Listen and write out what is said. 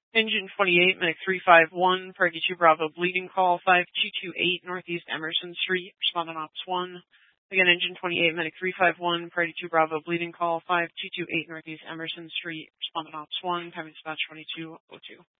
Engine 28, Medic 351, Priority 2 Bravo, bleeding call 5228 Northeast Emerson Street, respond on Ops 1. Again, Engine 28, Medic 351, Priority 2 Bravo, bleeding call 5228 Northeast Emerson Street, respond on Ops 1, time dispatch 2202.